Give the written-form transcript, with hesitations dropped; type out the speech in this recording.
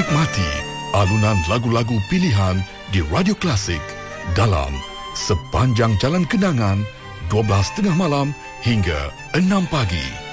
Nikmati alunan lagu-lagu pilihan di Radio Klasik dalam Sepanjang Jalan Kenangan 12.30 malam hingga 6 pagi.